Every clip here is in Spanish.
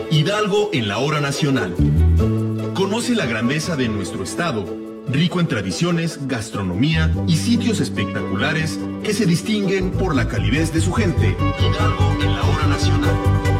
Hidalgo en la hora nacional. Conoce la grandeza de nuestro estado, rico en tradiciones, gastronomía y sitios espectaculares que se distinguen por la calidez de su gente. Hidalgo en la hora nacional.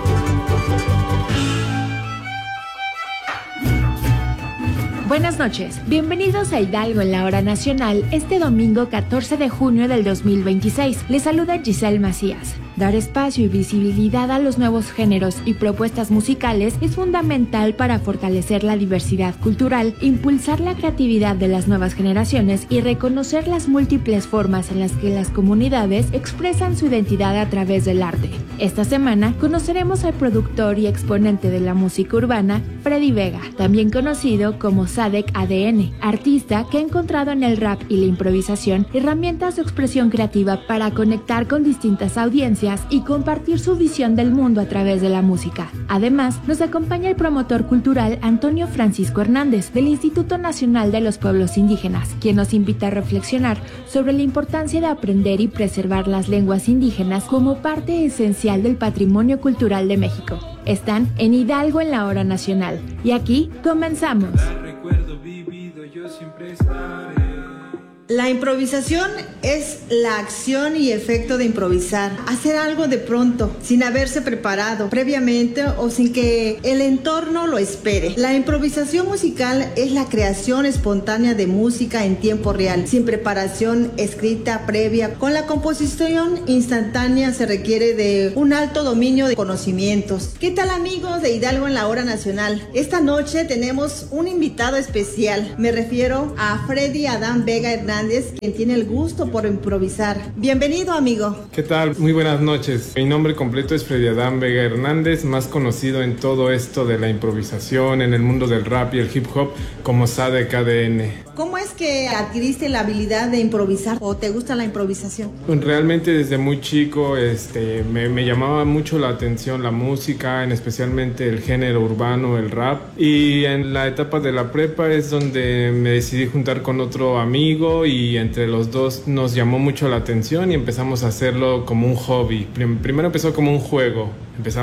Buenas noches, bienvenidos a Hidalgo en la hora nacional este domingo 14 de junio del 2026. Les saluda Giselle Macías. Dar espacio y visibilidad a los nuevos géneros y propuestas musicales es fundamental para fortalecer la diversidad cultural, impulsar la creatividad de las nuevas generaciones y reconocer las múltiples formas en las que las comunidades expresan su identidad a través del arte. Esta semana conoceremos al productor y exponente de la música urbana, Freddy Vega, también conocido como Sadek ADN, artista que ha encontrado en el rap y la improvisación herramientas de expresión creativa para conectar con distintas audiencias y compartir su visión del mundo a través de la música. Además, nos acompaña el promotor cultural Antonio Francisco Hernández del Instituto Nacional de los Pueblos Indígenas, quien nos invita a reflexionar sobre la importancia de aprender y preservar las lenguas indígenas como parte esencial del patrimonio cultural de México. Están en Hidalgo en la hora nacional. Y aquí comenzamos. La improvisación es la acción y efecto de improvisar, hacer algo de pronto, sin haberse preparado previamente o sin que el entorno lo espere. La improvisación musical es la creación espontánea de música en tiempo real, sin preparación escrita previa. Con la composición instantánea se requiere de un alto dominio de conocimientos. ¿Qué tal, amigos de Hidalgo en la hora nacional? Esta noche tenemos un invitado especial. Me refiero a Freddy Adán Vega Hernández, quien tiene el gusto por improvisar. Bienvenido, amigo. ¿Qué tal? Muy buenas noches. Mi nombre completo es Freddy Adán Vega Hernández, más conocido en todo esto de la improvisación, en el mundo del rap y el hip hop como Sadek ADN. ¿Cómo es que adquiriste la habilidad de improvisar o te gusta la improvisación? Realmente desde muy chico me llamaba mucho la atención la música, especialmente el género urbano, el rap. Y en la etapa de la prepa es donde me decidí juntar con otro amigo y entre los dos nos llamó mucho la atención y empezamos a hacerlo como un hobby. Primero empezó como un juego.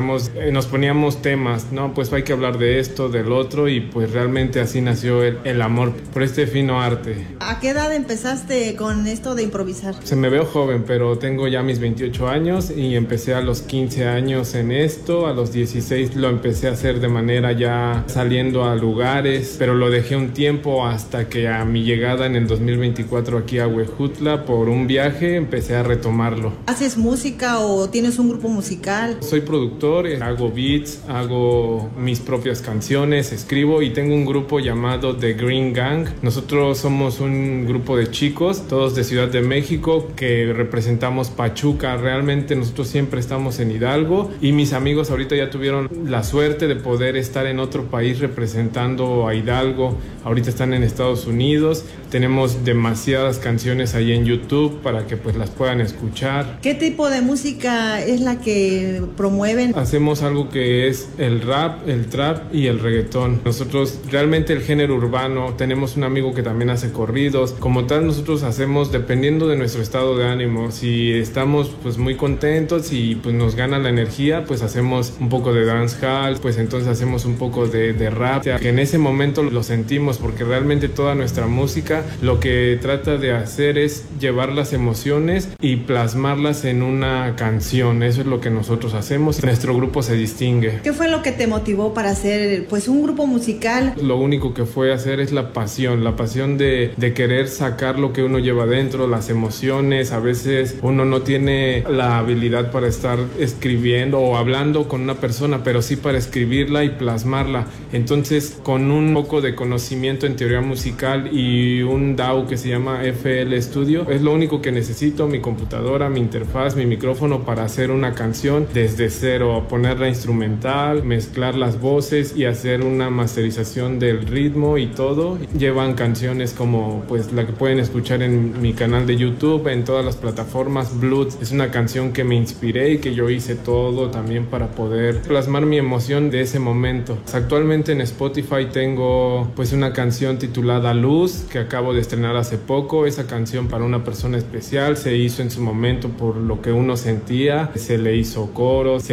Nos poníamos temas, ¿no? Pues hay que hablar de esto, del otro, y pues realmente así nació el amor por este fino arte. ¿A qué edad empezaste con esto de improvisar? Se me veo joven, pero tengo ya mis 28 años y empecé a los 15 años en esto. A los 16 lo empecé a hacer de manera ya saliendo a lugares, pero lo dejé un tiempo hasta que a mi llegada en el 2024 aquí a Huejutla por un viaje empecé a retomarlo. ¿Haces música o tienes un grupo musical? Soy productor, hago beats, hago mis propias canciones, escribo y tengo un grupo llamado The Green Gang. Nosotros somos un grupo de chicos, todos de Ciudad de México, que representamos Pachuca. Realmente nosotros siempre estamos en Hidalgo y mis amigos ahorita ya tuvieron la suerte de poder estar en otro país representando a Hidalgo. Ahorita están en Estados Unidos. Tenemos demasiadas canciones ahí en YouTube para que pues las puedan escuchar. ¿Qué tipo de música es la que promueven? Hacemos algo que es el rap, el trap y el reggaetón. Nosotros realmente el género urbano, tenemos un amigo que también hace corridos. Como tal, nosotros hacemos dependiendo de nuestro estado de ánimo. Si estamos pues muy contentos y pues nos gana la energía, pues hacemos un poco de dancehall, pues entonces hacemos un poco de rap. O sea, que en ese momento lo sentimos porque realmente toda nuestra música lo que trata de hacer es llevar las emociones y plasmarlas en una canción. Eso es lo que nosotros hacemos. Nuestro grupo se distingue. ¿Qué fue lo que te motivó para hacer pues un grupo musical? Lo único que fue hacer es la pasión de querer sacar lo que uno lleva dentro, las emociones. A veces uno no tiene la habilidad para estar escribiendo o hablando con una persona, pero sí para escribirla y plasmarla. Entonces, con un poco de conocimiento en teoría musical y un DAW que se llama FL Studio, es lo único que necesito, mi computadora, mi interfaz, mi micrófono para hacer una canción desde cero, ponerla instrumental, mezclar las voces y hacer una masterización del ritmo y todo. Llevan canciones como pues la que pueden escuchar en mi canal de YouTube, en todas las plataformas. Blood es una canción que me inspiré y que yo hice todo también para poder plasmar mi emoción de ese momento. Actualmente en Spotify tengo pues una canción titulada Luz que acabo de estrenar hace poco. Esa canción para una persona especial se hizo en su momento por lo que uno sentía, se le hizo coro, se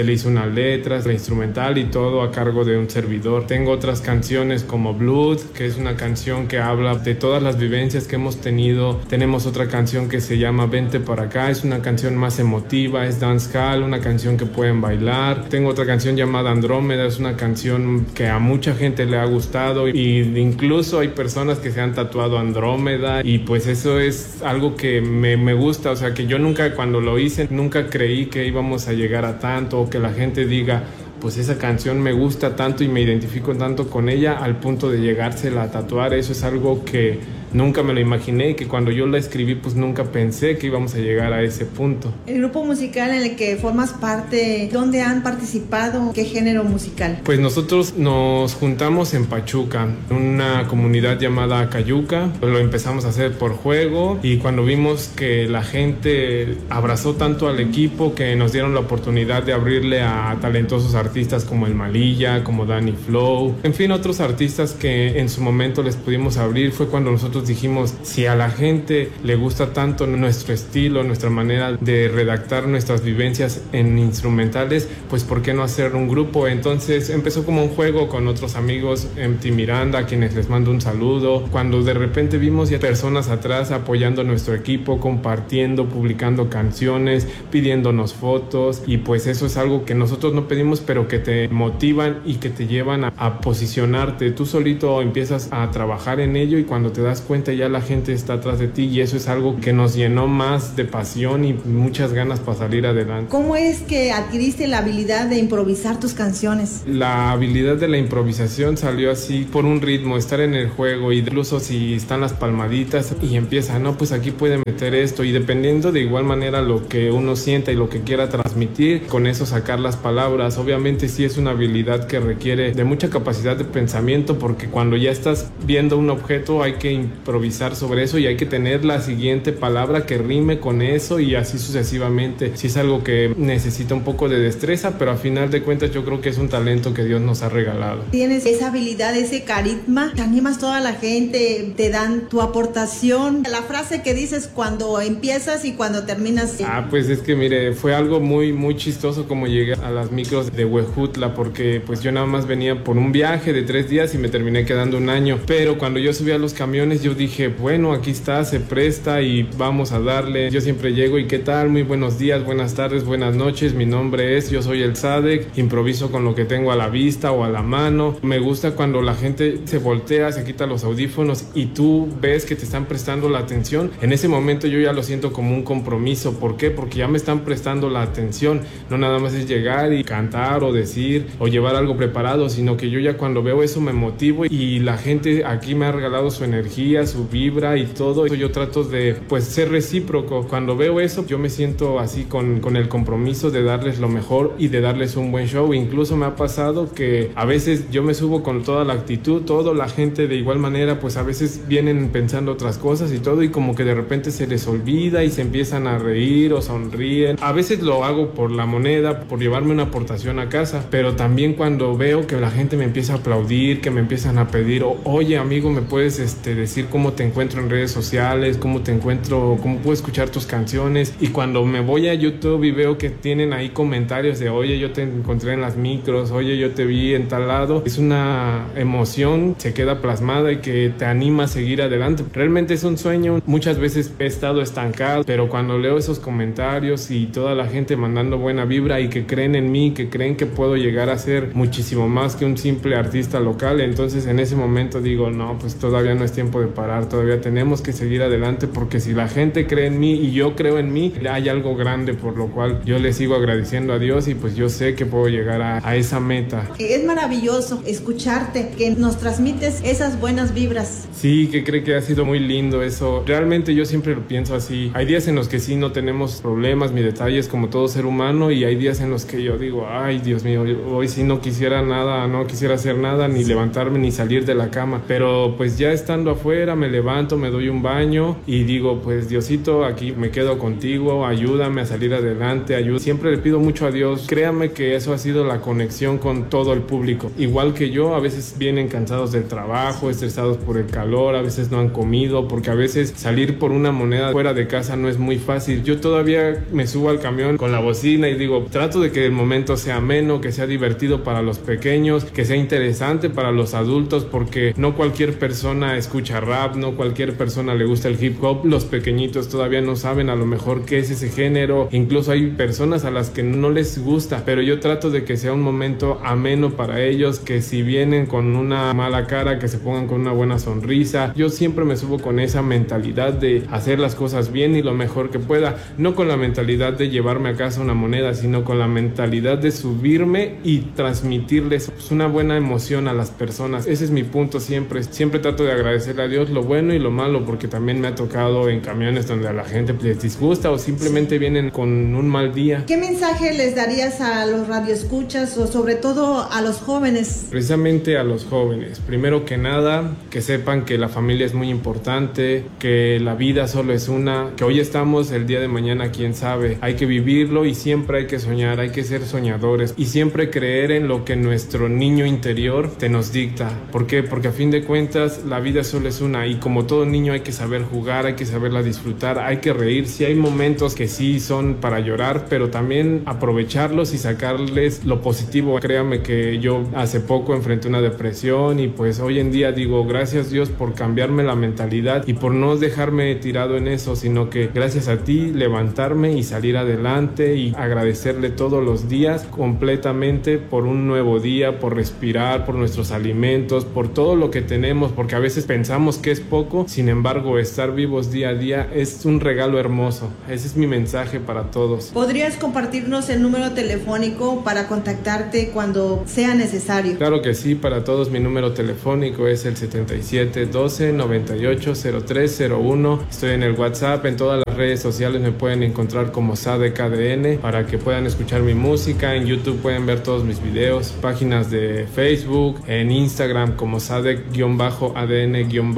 se le hizo unas letras, la instrumental y todo a cargo de un servidor. Tengo otras canciones como Blood, que es una canción que habla de todas las vivencias que hemos tenido. Tenemos otra canción que se llama Vente para acá, es una canción más emotiva, es dancehall, una canción que pueden bailar. Tengo otra canción llamada Andrómeda, es una canción que a mucha gente le ha gustado y incluso hay personas que se han tatuado Andrómeda y pues eso es algo que me gusta, o sea que yo nunca, cuando lo hice, nunca creí que íbamos a llegar a tanto o que la gente diga, pues esa canción me gusta tanto y me identifico tanto con ella al punto de llegársela a tatuar. Eso es algo que nunca me lo imaginé y que cuando yo la escribí pues nunca pensé que íbamos a llegar a ese punto. El grupo musical en el que formas parte, ¿dónde han participado? ¿Qué género musical? Pues nosotros nos juntamos en Pachuca, en una comunidad llamada Cayuca. Lo empezamos a hacer por juego y cuando vimos que la gente abrazó tanto al equipo que nos dieron la oportunidad de abrirle a talentosos artistas como el Malilla, como Danny Flow, en fin, otros artistas que en su momento les pudimos abrir. Fue cuando nosotros dijimos, si a la gente le gusta tanto nuestro estilo, nuestra manera de redactar nuestras vivencias en instrumentales, pues ¿por qué no hacer un grupo? Entonces empezó como un juego con otros amigos, MT Miranda, a quienes les mando un saludo. Cuando de repente vimos ya personas atrás apoyando a nuestro equipo, compartiendo, publicando canciones, pidiéndonos fotos, y pues eso es algo que nosotros no pedimos, pero que te motivan y que te llevan a posicionarte. Tú solito empiezas a trabajar en ello y cuando te das cuenta ya la gente está atrás de ti, y eso es algo que nos llenó más de pasión y muchas ganas para salir adelante. ¿Cómo es que adquiriste la habilidad de improvisar tus canciones? La habilidad de la improvisación salió así por un ritmo, estar en el juego, y incluso si están las palmaditas y empieza, no, pues aquí puede meter esto, y dependiendo de igual manera lo que uno sienta y lo que quiera transmitir, con eso sacar las palabras. Obviamente sí es una habilidad que requiere de mucha capacidad de pensamiento, porque cuando ya estás viendo un objeto hay que improvisar sobre eso y hay que tener la siguiente palabra que rime con eso y así sucesivamente. Sí es algo que necesita un poco de destreza, pero a final de cuentas yo creo que es un talento que Dios nos ha regalado. Tienes esa habilidad, ese carisma, te animas toda la gente, te dan tu aportación. La frase que dices cuando empiezas y cuando terminas. Pues es que mire, fue algo muy chistoso como llegué a las micros de Huejutla, porque pues yo nada más venía por un viaje de 3 días y me terminé quedando un año, pero cuando yo subí a los camiones yo dije, bueno, aquí está, se presta y vamos a darle. Yo siempre llego y ¿qué tal? Muy buenos días, buenas tardes, buenas noches, mi nombre es, yo soy el Sadek, improviso con lo que tengo a la vista o a la mano. Me gusta cuando la gente se voltea, se quita los audífonos y tú ves que te están prestando la atención. En ese momento yo ya lo siento como un compromiso. ¿Por qué? Porque ya me están prestando la atención. No nada más es llegar y cantar o decir o llevar algo preparado, sino que yo ya cuando veo eso me motivo, y la gente aquí me ha regalado su energía, su vibra y todo. Yo trato de pues ser recíproco. Cuando veo eso yo me siento así con el compromiso de darles lo mejor y de darles un buen show. Incluso me ha pasado que a veces yo me subo con toda la actitud, todo, la gente de igual manera pues a veces vienen pensando otras cosas y todo, y como que de repente se les olvida y se empiezan a reír o sonríen. A veces lo hago por la moneda, por llevarme una aportación a casa, pero también cuando veo que la gente me empieza a aplaudir, que me empiezan a pedir, oye amigo, ¿me puedes decir cómo te encuentro en redes sociales? ¿Cómo te encuentro? ¿Cómo puedo escuchar tus canciones? Y cuando me voy a YouTube y veo que tienen ahí comentarios de, oye, yo te encontré en las micros, oye, yo te vi en tal lado, es una emoción, se queda plasmada y que te anima a seguir adelante. Realmente es un sueño. Muchas veces he estado estancado, pero cuando leo esos comentarios y toda la gente mandando buena vibra y que creen en mí, que creen que puedo llegar a ser muchísimo más que un simple artista local, entonces en ese momento digo, no, pues todavía no es tiempo de parar, todavía tenemos que seguir adelante, porque si la gente cree en mí y yo creo en mí, hay algo grande por lo cual yo le sigo agradeciendo a Dios, y pues yo sé que puedo llegar a esa meta. Es maravilloso escucharte, que nos transmites esas buenas vibras. Sí, que cree que ha sido muy lindo eso. Realmente yo siempre lo pienso así. Hay días en los que sí no tenemos problemas ni detalles como todo ser humano, y hay días en los que yo digo, ay Dios mío, hoy sí no quisiera nada, no quisiera hacer nada, ni levantarme ni salir de la cama, pero pues ya estando afuera flojera, me levanto, me doy un baño y digo, pues Diosito, aquí me quedo contigo, ayúdame a salir adelante, siempre le pido mucho a Dios. Créame que eso ha sido la conexión con todo el público. Igual que yo, a veces vienen cansados del trabajo, estresados por el calor, a veces no han comido, porque a veces salir por una moneda fuera de casa no es muy fácil. Yo todavía me subo al camión con la bocina y digo, trato de que el momento sea ameno, que sea divertido para los pequeños, que sea interesante para los adultos, porque no cualquier persona escucha rap, no cualquier persona le gusta el hip hop. Los pequeñitos todavía no saben a lo mejor qué es ese género, incluso hay personas a las que no les gusta, pero yo trato de que sea un momento ameno para ellos, que si vienen con una mala cara, que se pongan con una buena sonrisa. Yo siempre me subo con esa mentalidad de hacer las cosas bien y lo mejor que pueda, no con la mentalidad de llevarme a casa una moneda, sino con la mentalidad de subirme y transmitirles una buena emoción a las personas. Ese es mi punto siempre trato de agradecerle a Dios lo bueno y lo malo, porque también me ha tocado en camiones donde a la gente les disgusta o simplemente vienen con un mal día. ¿Qué mensaje les darías a los radioescuchas o sobre todo a los jóvenes? Precisamente a los jóvenes, primero que nada, que sepan que la familia es muy importante, que la vida solo es una, que hoy estamos, el día de mañana quién sabe. Hay que vivirlo y siempre hay que soñar, hay que ser soñadores y siempre creer en lo que nuestro niño interior te nos dicta. ¿Por qué? Porque a fin de cuentas la vida solo es una y como todo niño hay que saber jugar, hay que saberla disfrutar, hay que reír. Sí hay momentos que sí son para llorar, pero también aprovecharlos y sacarles lo positivo. Créame que yo hace poco enfrenté una depresión y pues hoy en día digo gracias Dios por cambiarme la mentalidad y por no dejarme tirado en eso, sino que gracias a ti levantarme y salir adelante y agradecerle todos los días completamente por un nuevo día, por respirar, por nuestros alimentos, por todo lo que tenemos, porque a veces pensamos que es poco, sin embargo estar vivos día a día es un regalo hermoso. Ese es mi mensaje para todos. ¿Podrías compartirnos el número telefónico para contactarte cuando sea necesario? Claro que sí, para todos mi número telefónico es el 77 12 98 03 01. Estoy en el WhatsApp, en todas las redes sociales me pueden encontrar como SADEKADN para que puedan escuchar mi música. En YouTube pueden ver todos mis videos, páginas de Facebook, en Instagram como SADEK-ADN-.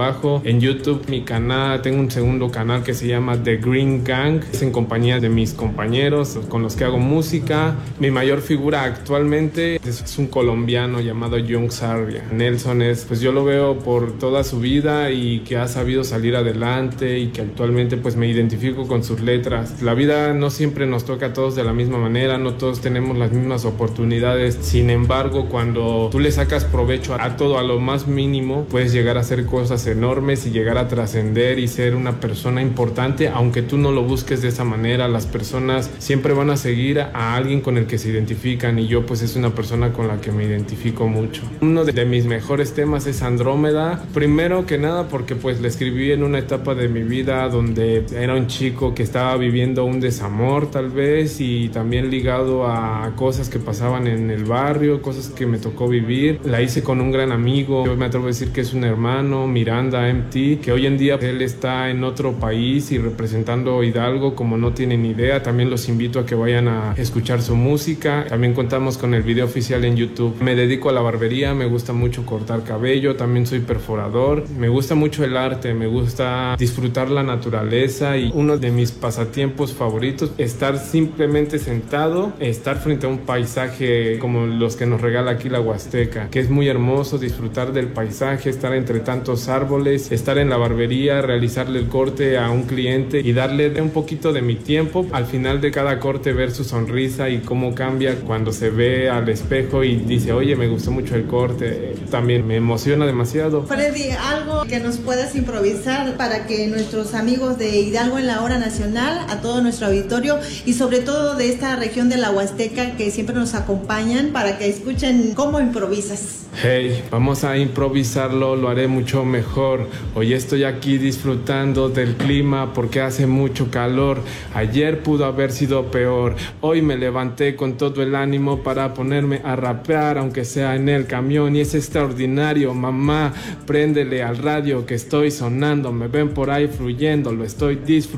En YouTube mi canal, tengo un segundo canal que se llama The Green Gang, es en compañía de mis compañeros con los que hago música. Mi mayor figura actualmente es un colombiano llamado Young Sarria. Nelson pues yo lo veo por toda su vida y que ha sabido salir adelante y que actualmente pues me identifico con sus letras. La vida no siempre nos toca a todos de la misma manera, no todos tenemos las mismas oportunidades. Sin embargo, cuando tú le sacas provecho a todo, a lo más mínimo, puedes llegar a hacer cosas enormes y llegar a trascender y ser una persona importante, aunque tú no lo busques de esa manera. Las personas siempre van a seguir a alguien con el que se identifican y yo pues es una persona con la que me identifico mucho. Uno de mis mejores temas es Andrómeda, primero que nada porque pues le escribí en una etapa de mi vida donde era un chico que estaba viviendo un desamor tal vez y también ligado a cosas que pasaban en el barrio, cosas que me tocó vivir. La hice con un gran amigo, yo me atrevo a decir que es un hermano, Miranda MT, que hoy en día él está en otro país y representando Hidalgo como no tienen idea. También los invito a que vayan a escuchar su música. También contamos con el video oficial en YouTube. Me dedico a la barbería, me gusta mucho cortar cabello, también soy perforador, me gusta mucho el arte, me gusta disfrutar la naturaleza y uno de mis pasatiempos favoritos, estar simplemente sentado, estar frente a un paisaje como los que nos regala aquí la Huasteca, que es muy hermoso, disfrutar del paisaje, estar entre tantos árboles, estar en la barbería, realizarle el corte a un cliente y darle un poquito de mi tiempo, al final de cada corte ver su sonrisa y cómo cambia cuando se ve al espejo y dice, oye, me gustó mucho el corte, también me emociona demasiado. Freddy, algo que nos puedas improvisar para que nuestros amigos de Hidalgo en la Hora Nacional, a todo nuestro auditorio y sobre todo de esta región de la Huasteca que siempre nos acompañan, para que escuchen cómo improvisas. Hey, vamos a improvisarlo, lo haré mucho mejor. Hoy estoy aquí disfrutando del clima porque hace mucho calor. Ayer pudo haber sido peor. Hoy me levanté con todo el ánimo para ponerme a rapear, aunque sea en el camión, y es extraordinario. Mamá, préndele al radio que estoy sonando. Me ven por ahí fluyendo, lo estoy disfrutando.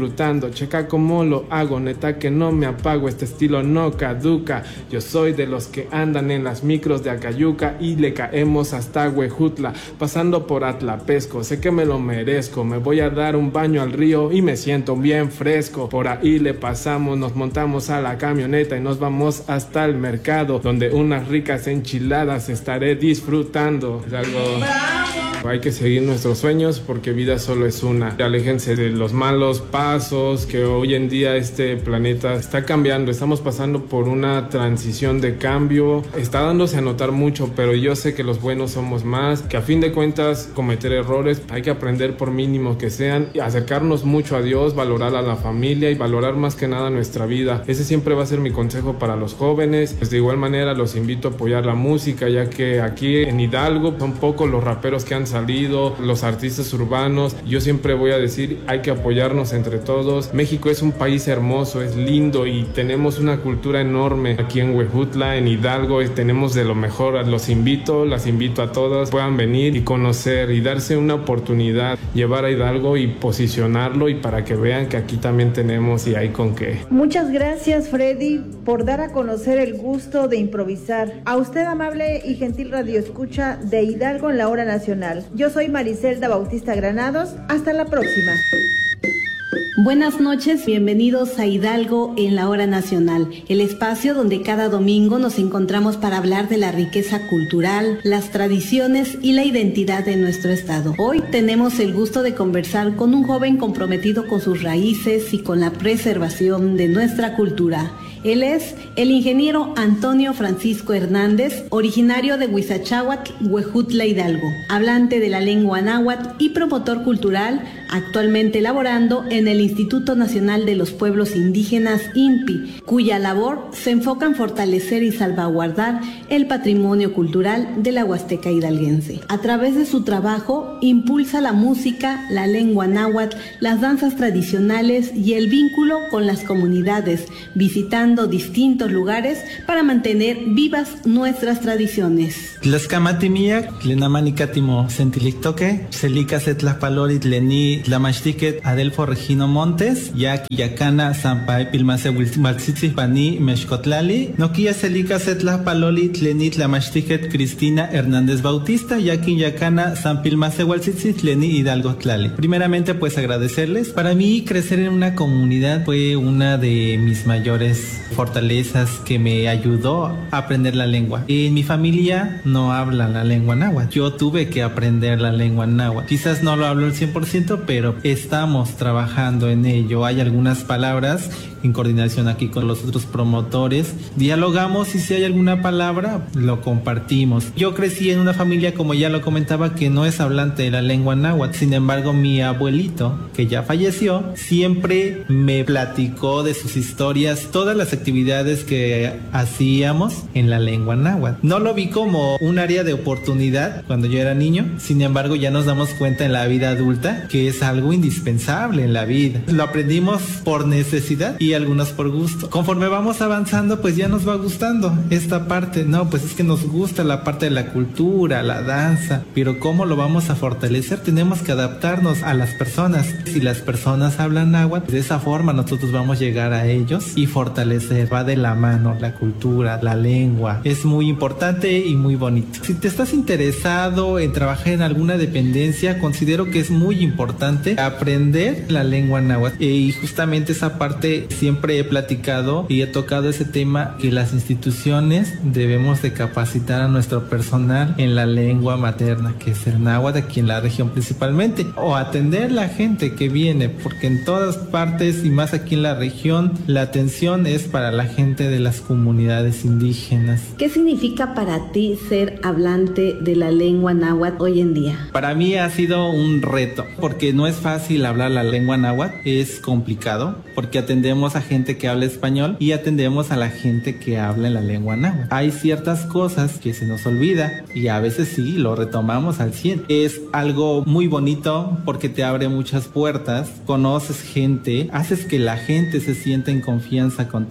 disfrutando. Checa cómo lo hago, neta que no me apago, este estilo no caduca. Yo soy de los que andan en las micros de Acayuca y le caemos hasta Huejutla, pasando por Atlapesco. Sé que me lo merezco, me voy a dar un baño al río y me siento bien fresco. Por ahí le pasamos, nos montamos a la camioneta y nos vamos hasta el mercado, donde unas ricas enchiladas estaré disfrutando. Es algo... Hay que seguir nuestros sueños porque vida solo es una. Aléjense de los malos pasos, que hoy en día este planeta está cambiando. Estamos pasando por una transición de cambio. Está dándose a notar mucho, pero yo sé que los buenos somos más, que a fin de cuentas cometer errores hay que aprender por mínimo que sean, y acercarnos mucho a Dios, valorar a la familia y valorar más que nada nuestra vida. Ese siempre va a ser mi consejo para los jóvenes. Pues de igual manera los invito a apoyar la música, ya que aquí en Hidalgo son pocos los raperos que han salido, los artistas urbanos. Yo siempre voy a decir, hay que apoyarnos entre todos. México es un país hermoso, es lindo y tenemos una cultura enorme. Aquí en Huejutla, en Hidalgo, tenemos de lo mejor. Las invito a todas, puedan venir y conocer y darse una oportunidad, llevar a Hidalgo y posicionarlo, y para que vean que aquí también tenemos y hay con qué. Muchas gracias, Freddy, por dar a conocer el gusto de improvisar. A usted, amable y gentil radioescucha de Hidalgo en la Hora Nacional. Yo soy Maricelda Bautista Granados. Hasta la próxima. Buenas noches, bienvenidos a Hidalgo en la Hora Nacional, el espacio donde cada domingo nos encontramos para hablar de la riqueza cultural, las tradiciones y la identidad de nuestro estado. Hoy tenemos el gusto de conversar con un joven comprometido con sus raíces y con la preservación de nuestra cultura. Él es el ingeniero Antonio Francisco Hernández, originario de Huizachahuatl, Huejutla, Hidalgo, hablante de la lengua náhuatl y promotor cultural, actualmente laborando en el Instituto Nacional de los Pueblos Indígenas, INPI, cuya labor se enfoca en fortalecer y salvaguardar el patrimonio cultural de la Huasteca hidalguense. A través de su trabajo, impulsa la música, la lengua náhuatl, las danzas tradicionales y el vínculo con las comunidades, visitando distintos lugares para mantener vivas nuestras tradiciones. Tlaxcamatimiac, tlenamanicatimo sentilictoque, celica setlaspalorit leni tlamachtiquet Adelfo Regino Montes, yac yacana Sampae Pilmase Huiltzitzis Pani Mexcotlali, noquilla celica setlaspalorit leni tlamachtiquet Cristina Hernández Bautista, yac yacana San Pilmase Huiltzitzis leni Hidalgo Tlali. Primeramente, pues agradecerles. Para mí, crecer en una comunidad fue una de mis mayores fortalezas que me ayudó a aprender la lengua. En mi familia no hablan la lengua náhuatl. Yo tuve que aprender la lengua náhuatl. Quizás no lo hablo al 100%, pero estamos trabajando en ello. Hay algunas palabras en coordinación aquí con los otros promotores. Dialogamos y si hay alguna palabra, lo compartimos. Yo crecí en una familia, como ya lo comentaba, que no es hablante de la lengua náhuatl. Sin embargo, mi abuelito, que ya falleció, siempre me platicó de sus historias, todas las actividades que hacíamos en la lengua náhuatl. No lo vi como un área de oportunidad cuando yo era niño. Sin embargo, ya nos damos cuenta en la vida adulta que es algo indispensable en la vida. Lo aprendimos por necesidad y algunos por gusto. Conforme vamos avanzando, pues ya nos va gustando esta parte. No, pues es que nos gusta la parte de la cultura, la danza, pero ¿cómo lo vamos a fortalecer? Tenemos que adaptarnos a las personas. Si las personas hablan náhuatl, de esa forma nosotros vamos a llegar a ellos y fortalecer. Va de la mano la cultura, la lengua. Es muy importante y muy bonito. Si te estás interesado en trabajar en alguna dependencia, considero que es muy importante aprender la lengua náhuatl. Y justamente esa parte siempre he platicado y he tocado ese tema, que las instituciones debemos de capacitar a nuestro personal en la lengua materna, que es el náhuatl aquí en la región principalmente, o atender la gente que viene, porque en todas partes y más aquí en la región la atención es para la gente de las comunidades indígenas. ¿Qué significa para ti ser hablante de la lengua náhuatl hoy en día? Para mí ha sido un reto, porque no es fácil hablar la lengua náhuatl, es complicado, porque atendemos a gente que habla español y atendemos a la gente que habla en la lengua náhuatl. Hay ciertas cosas que se nos olvida y a veces sí lo retomamos al 100. Es algo muy bonito porque te abre muchas puertas, conoces gente, haces que la gente se sienta en confianza contigo.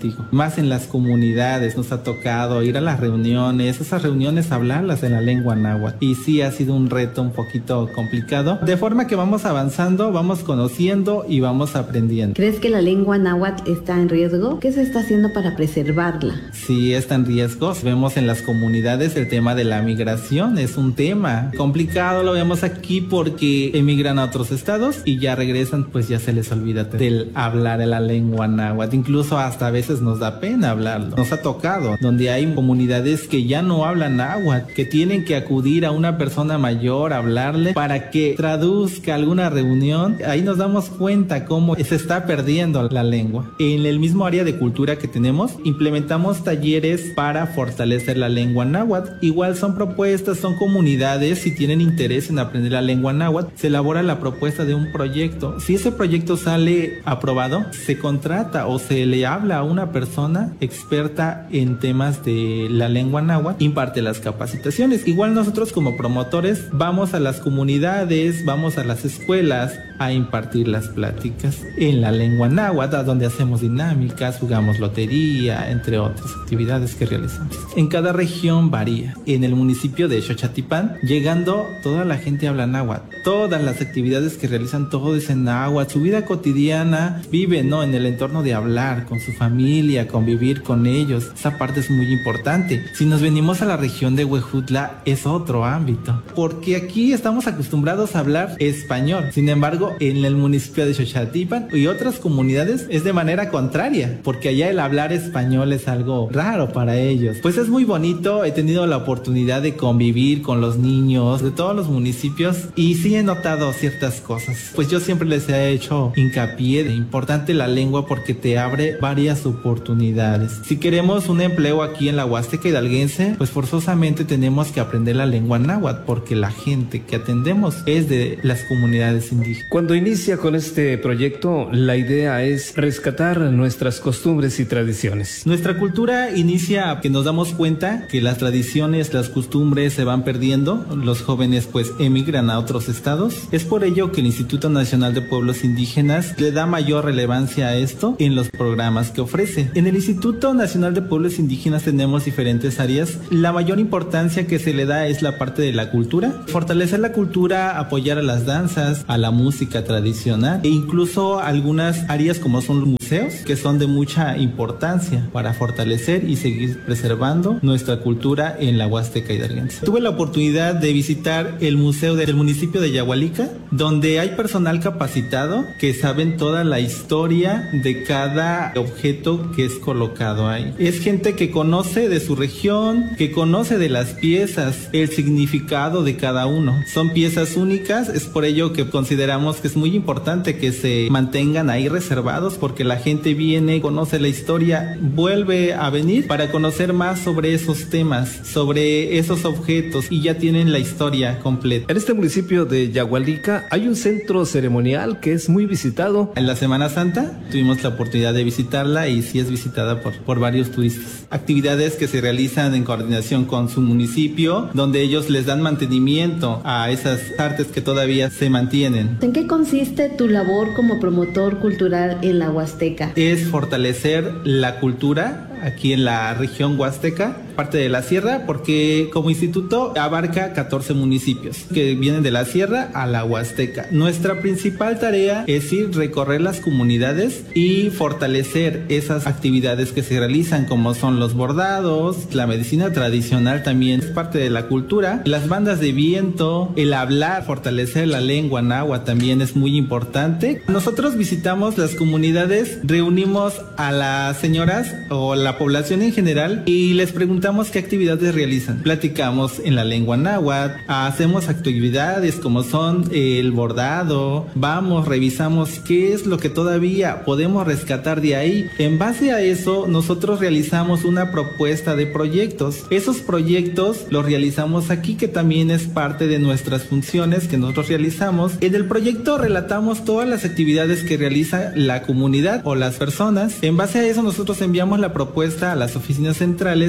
contigo. Más en las comunidades nos ha tocado ir a las reuniones, esas reuniones hablarlas en la lengua náhuatl. Y sí ha sido un reto un poquito complicado, de forma que vamos avanzando, vamos conociendo y vamos aprendiendo. ¿Crees que la lengua náhuatl está en riesgo? ¿Qué se está haciendo para preservarla? Sí, está en riesgo. Vemos en las comunidades el tema de la migración, es un tema complicado, lo vemos aquí porque emigran a otros estados y ya regresan, pues ya se les olvida del hablar la lengua náhuatl. Incluso hasta a veces nos da pena hablarlo. Nos ha tocado donde hay comunidades que ya no hablan náhuatl, que tienen que acudir a una persona mayor a hablarle para que traduzca alguna reunión. Ahí nos damos cuenta cómo se está perdiendo la lengua. En el mismo área de cultura que tenemos, implementamos talleres para fortalecer la lengua náhuatl. Igual son propuestas, son comunidades, si tienen interés en aprender la lengua náhuatl, se elabora la propuesta de un proyecto. Si ese proyecto sale aprobado, se contrata o se le habla a una persona experta en temas de la lengua náhuatl, imparte las capacitaciones. Igual nosotros como promotores vamos a las comunidades, vamos a las escuelas a impartir las pláticas en la lengua náhuatl, donde hacemos dinámicas, jugamos lotería, entre otras actividades que realizamos. En cada región varía. En el municipio de Xochatipan, llegando, toda la gente habla náhuatl. Todas las actividades que realizan, todo es en náhuatl. Su vida cotidiana viven, ¿no?, en el entorno de hablar con su familia, convivir con ellos. Esa parte es muy importante. Si nos venimos a la región de Huejutla, es otro ámbito, porque aquí estamos acostumbrados a hablar español. Sin embargo, en el municipio de Xochatipan y otras comunidades es de manera contraria, porque allá el hablar español es algo raro para ellos. Pues es muy bonito, he tenido la oportunidad de convivir con los niños de todos los municipios y sí he notado ciertas cosas. Pues yo siempre les he hecho hincapié de importante la lengua porque te abre varias oportunidades. Si queremos un empleo aquí en la Huasteca hidalguense, pues forzosamente tenemos que aprender la lengua náhuatl porque la gente que atendemos es de las comunidades indígenas. Cuando inicia con este proyecto, la idea es rescatar nuestras costumbres y tradiciones. Nuestra cultura inicia que nos damos cuenta que las tradiciones, las costumbres se van perdiendo, los jóvenes pues emigran a otros estados. Es por ello que el Instituto Nacional de Pueblos Indígenas le da mayor relevancia a esto en los programas que ofrece. En el Instituto Nacional de Pueblos Indígenas tenemos diferentes áreas. La mayor importancia que se le da es la parte de la cultura. Fortalecer la cultura, apoyar a las danzas, a la música tradicional e incluso algunas áreas como son los museos, que son de mucha importancia para fortalecer y seguir preservando nuestra cultura en la Huasteca hidalguense. Tuve la oportunidad de visitar el museo del municipio de Yahualica, donde hay personal capacitado que saben toda la historia de cada objeto que es colocado ahí. Es gente que conoce de su región, que conoce de las piezas, el significado de cada uno. Son piezas únicas, es por ello que consideramos que es muy importante que se mantengan ahí reservados porque la gente viene, conoce la historia, vuelve a venir para conocer más sobre esos temas, sobre esos objetos y ya tienen la historia completa. En este municipio de Yahualica hay un centro ceremonial que es muy visitado. En la Semana Santa tuvimos la oportunidad de visitarla y sí es visitada por varios turistas. Actividades que se realizan en coordinación con su municipio, donde ellos les dan mantenimiento a esas artes que todavía se mantienen. ¿En qué consiste tu labor como promotor cultural en la Huasteca? Es fortalecer la cultura aquí en la región Huasteca, parte de la sierra, porque como instituto abarca 14 municipios que vienen de la sierra a la Huasteca. Nuestra principal tarea es ir recorrer las comunidades y fortalecer esas actividades que se realizan, como son los bordados, la medicina tradicional también es parte de la cultura, las bandas de viento, el hablar, fortalecer la lengua náhuatl también es muy importante. Nosotros visitamos las comunidades, reunimos a las señoras o la población en general y les preguntamos qué actividades realizan. Platicamos en la lengua náhuatl, hacemos actividades como son el bordado, vamos, revisamos qué es lo que todavía podemos rescatar de ahí. En base a eso, nosotros realizamos una propuesta de proyectos. Esos proyectos los realizamos aquí, que también es parte de nuestras funciones que nosotros realizamos. En el proyecto relatamos todas las actividades que realiza la comunidad o las personas. En base a eso, nosotros enviamos la propuesta a las oficinas centrales y ellos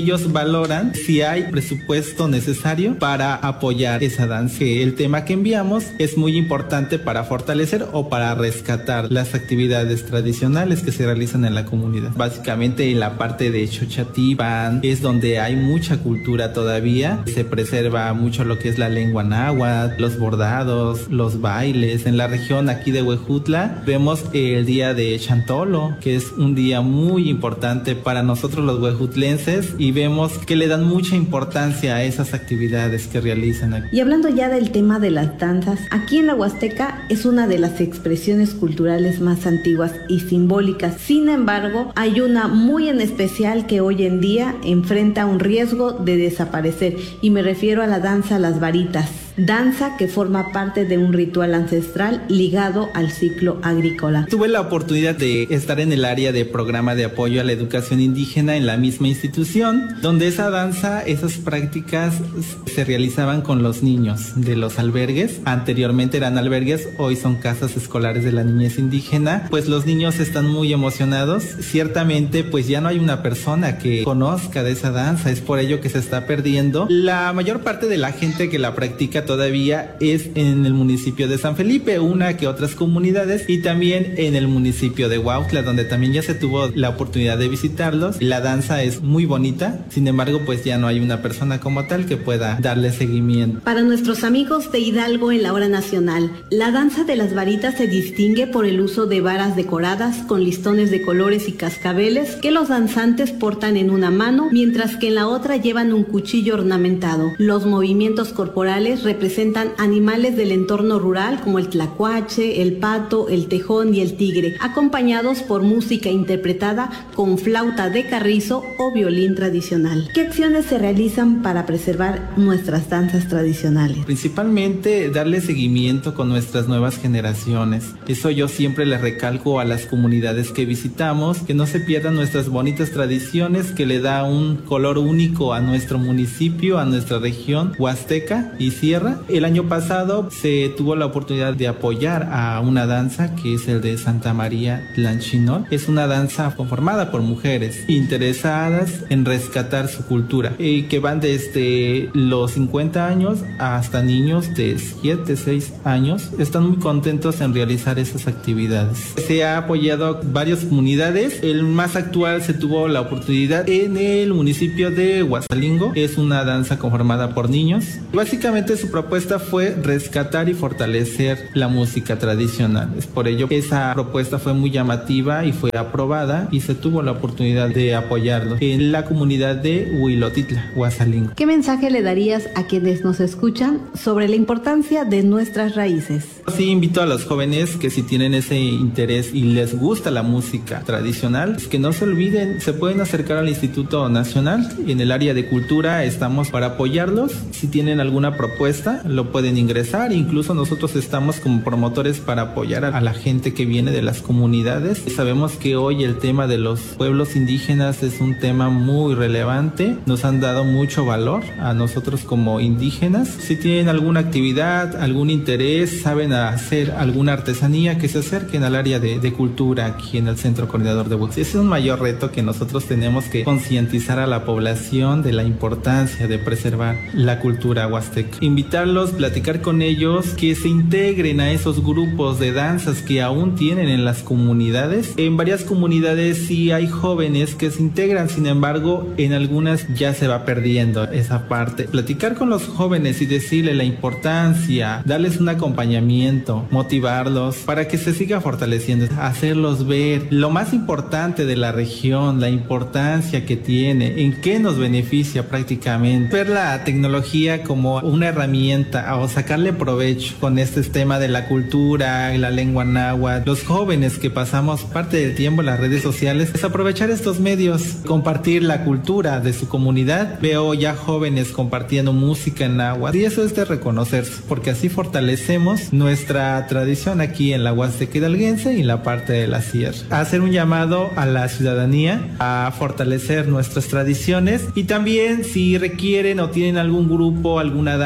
ellos valoran si hay presupuesto necesario para apoyar esa danza. El tema que enviamos es muy importante para fortalecer o para rescatar las actividades tradicionales que se realizan en la comunidad. Básicamente en la parte de Xochatipan es donde hay mucha cultura todavía, se preserva mucho lo que es la lengua náhuatl, los bordados, los bailes. En la región aquí de Huejutla vemos el día de Chantolo, que es un día muy importante para nosotros los huejutlenses, y vemos que le dan mucha importancia a esas actividades que realizan aquí. Y hablando ya del tema de las danzas, aquí en la Huasteca es una de las expresiones culturales más antiguas y simbólicas. Sin embargo, hay una muy en especial que hoy en día enfrenta un riesgo de desaparecer, y me refiero a la danza Las Varitas. Danza que forma parte de un ritual ancestral ligado al ciclo agrícola. Tuve la oportunidad de estar en el área de programa de apoyo a la educación indígena en la misma institución, donde esa danza, esas prácticas se realizaban con los niños de los albergues. Anteriormente eran albergues, hoy son casas escolares de la niñez indígena. Pues los niños están muy emocionados. Ciertamente pues ya no hay una persona que conozca de esa danza, es por ello que se está perdiendo. La mayor parte de la gente que la practica todavía es en el municipio de San Felipe, una que otras comunidades, y también en el municipio de Huautla, donde también ya se tuvo la oportunidad de visitarlos. La danza es muy bonita, sin embargo pues ya no hay una persona como tal que pueda darle seguimiento. Para nuestros amigos de Hidalgo en la hora nacional, la danza de las varitas se distingue por el uso de varas decoradas con listones de colores y cascabeles que los danzantes portan en una mano, mientras que en la otra llevan un cuchillo ornamentado. Los movimientos corporales representan animales del entorno rural como el tlacuache, el pato, el tejón y el tigre, acompañados por música interpretada con flauta de carrizo o violín tradicional. ¿Qué acciones se realizan para preservar nuestras danzas tradicionales? Principalmente darle seguimiento con nuestras nuevas generaciones. Eso yo siempre le recalco a las comunidades que visitamos, que no se pierdan nuestras bonitas tradiciones, que le da un color único a nuestro municipio, a nuestra región huasteca y sierra. El año pasado se tuvo la oportunidad de apoyar a una danza que es el de Santa María Tlanchinol. Es una danza conformada por mujeres interesadas en rescatar su cultura, que van desde los 50 años hasta niños de 7, 6 años. Están muy contentos en realizar esas actividades. Se ha apoyado varias comunidades. El más actual se tuvo la oportunidad en el municipio de Huasalingo. Es una danza conformada por niños. Básicamente su propuesta fue rescatar y fortalecer la música tradicional. Es por ello que esa propuesta fue muy llamativa y fue aprobada, y se tuvo la oportunidad de apoyarlo en la comunidad de Huilotitla, Huasalingo. ¿Qué mensaje le darías a quienes nos escuchan sobre la importancia de nuestras raíces? Sí, invito a los jóvenes que si tienen ese interés y les gusta la música tradicional, que no se olviden, se pueden acercar al Instituto Nacional. En el área de cultura estamos para apoyarlos. Si tienen alguna propuesta, lo pueden ingresar. Incluso nosotros estamos como promotores para apoyar a la gente que viene de las comunidades. Sabemos que hoy el tema de los pueblos indígenas es un tema muy relevante. Nos han dado mucho valor a nosotros como indígenas. Si tienen alguna actividad, algún interés, saben hacer alguna artesanía, que se acerquen al área de cultura aquí en el Centro Coordinador de Huasteca. Ese es un mayor reto que nosotros tenemos que concientizar a la población de la importancia de preservar la cultura huasteca. Invitarlos, platicar con ellos, que se integren a esos grupos de danzas que aún tienen en las comunidades. En varias comunidades sí hay jóvenes que se integran, sin embargo, en algunas ya se va perdiendo esa parte. Platicar con los jóvenes y decirles la importancia, darles un acompañamiento, motivarlos para que se siga fortaleciendo, hacerlos ver lo más importante de la región, la importancia que tiene, en qué nos beneficia prácticamente. Ver la tecnología como una herramienta o sacarle provecho con este tema de la cultura, la lengua náhuatl. Los jóvenes que pasamos parte del tiempo en las redes sociales, es aprovechar estos medios, compartir la cultura de su comunidad. Veo ya jóvenes compartiendo música en náhuatl, y eso es de reconocerse, porque así fortalecemos nuestra tradición aquí en la Huasteca hidalguense y en la parte de la sierra. Hacer un llamado a la ciudadanía a fortalecer nuestras tradiciones, y también si requieren o tienen algún grupo, alguna danza,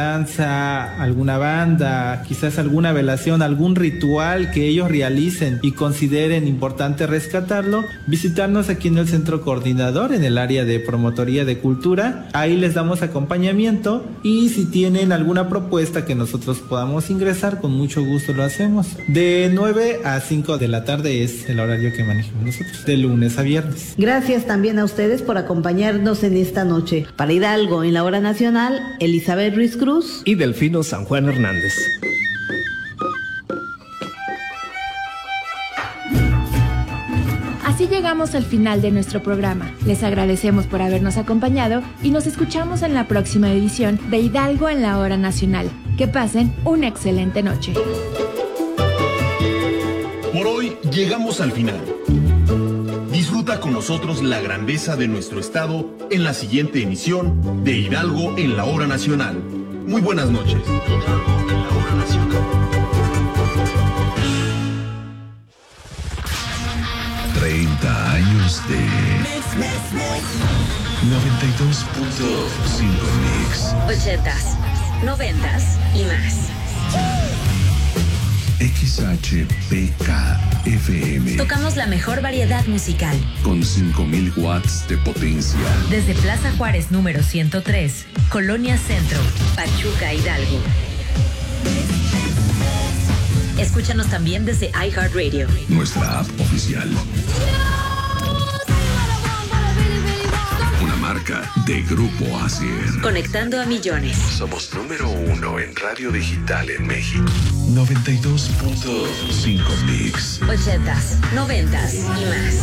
a alguna banda, quizás alguna velación, algún ritual que ellos realicen y consideren importante rescatarlo, visitarnos aquí en el Centro Coordinador, en el área de Promotoría de Cultura. Ahí les damos acompañamiento y si tienen alguna propuesta que nosotros podamos ingresar, con mucho gusto lo hacemos. De 9 a 5 de la tarde es el horario que manejamos nosotros, de lunes a viernes. Gracias también a ustedes por acompañarnos en esta noche. Para Hidalgo, en la hora nacional, Elizabeth Ruiz Cruz y Delfino San Juan Hernández. Así llegamos al final de nuestro programa. Les agradecemos por habernos acompañado y nos escuchamos en la próxima edición de Hidalgo en la hora nacional. Que pasen una excelente noche. Por hoy llegamos al final. Disfruta con nosotros la grandeza de nuestro estado en la siguiente emisión de Hidalgo en la hora nacional. Muy buenas noches. Hidalgo en la hora nacional. 30 años de 92.5 Mix. 80s, 90s y más. XHPK-FM. Tocamos la mejor variedad musical. Con 5,000 watts de potencia. Desde Plaza Juárez número 103, Colonia Centro, Pachuca, Hidalgo. Escúchanos también desde iHeartRadio. Nuestra app oficial. Una marca de Grupo Asier. Conectando a millones. Somos número 1 en radio digital en México. 92.5 Mix. 80s, 90s y más.